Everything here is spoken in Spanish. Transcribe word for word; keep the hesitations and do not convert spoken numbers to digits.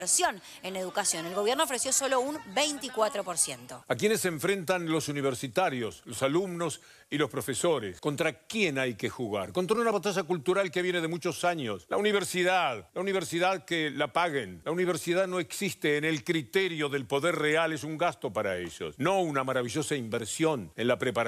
inversión en educación. El gobierno ofreció solo un veinticuatro por ciento. ¿A quiénes se enfrentan los universitarios, los alumnos y los profesores? ¿Contra quién hay que jugar? Contra una batalla cultural que viene de muchos años. La universidad, la universidad que la paguen. La universidad no existe en el criterio del poder real, es un gasto para ellos, no una maravillosa inversión en la preparación.